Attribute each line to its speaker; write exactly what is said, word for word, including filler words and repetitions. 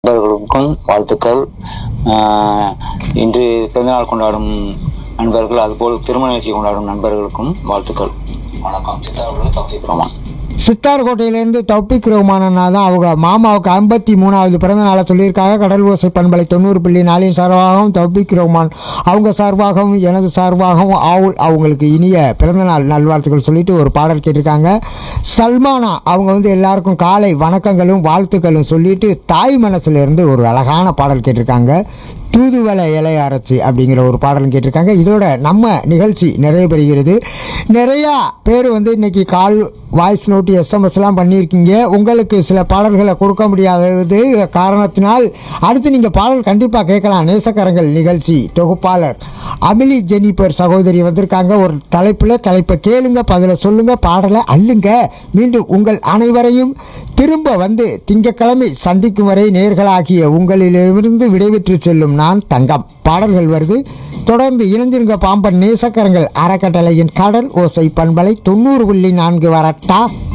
Speaker 1: நண்பர்களுக்கும் வாழ்த்துக்கள். இன்று பிறந்தநாள் கொண்டாடும் நண்பர்கள், அதுபோல் திருமண நிகழ்ச்சி கொண்டாடும் நண்பர்களுக்கும் வாழ்த்துக்கள். வணக்கம். சித்தார்கள் தௌஃபீக் ரஹ்மான்.
Speaker 2: சித்தார்கோட்டையிலேருந்து தௌஃபீக் ரஹ்மானா தான் அவங்க மாமாவுக்கு ஐம்பத்தி மூணாவது பிறந்த நாளை சொல்லியிருக்காங்க. கடல் ஓசை பண்பலை தொண்ணூறு புள்ளி நாலின் சார்பாகவும் தௌஃபீக் ரஹ்மான் அவங்க சார்பாகவும் எனது சார்பாகவும் ஆவுல் அவங்களுக்கு இனிய பிறந்தநாள் நல்வாழ்த்துக்கள் சொல்லிட்டு ஒரு பாடல் கேட்டிருக்காங்க. சல்மானா அவங்க வந்து எல்லாருக்கும் காலை வணக்கங்களும் வாழ்த்துக்களும் சொல்லிட்டு தாய் மனசுலேருந்து ஒரு அழகான பாடல் கேட்டிருக்காங்க. தூதுவளை இலை அரைச்சி அப்படிங்கிற ஒரு பாடலும் கேட்டிருக்காங்க. இதோட நம்ம நிகழ்ச்சி நிறைய பெறுகிறது. நிறையா பேர் வந்து இன்னைக்கு கால் வாய்ஸ் நோட்டு எஸ்எம்எஸ்லாம் பண்ணியிருக்கீங்க. உங்களுக்கு சில பாடல்களை கொடுக்க முடியாதது காரணத்தினால் அடுத்து நீங்கள் பாடல் கண்டிப்பாக கேட்கலாம். நேசக்கரங்கள் நிகழ்ச்சி தொகுப்பாளர் அமிலி ஜெனிபர் சகோதரி வந்திருக்காங்க. ஒரு தலைப்பில் தலைப்பை கேளுங்க, பதில சொல்லுங்க, பாடலை அள்ளுங்க. மீண்டும் உங்கள் அனைவரையும் திரும்ப வந்து திங்கட்கிழமை சந்திக்கும் வரை நேர்களாகிய உங்களிலிருந்து விடைபெற்று செல்லும் நான் தங்கம். பாடல்கள் வருது, தொடர்ந்து இணைந்திருங்க. பாம்பன் நேசக்கரங்கள் அறக்கட்டளையின் கடல் ஓசை பண்பலை தொண்ணூறு புள்ளி நான்கு வரட்டா.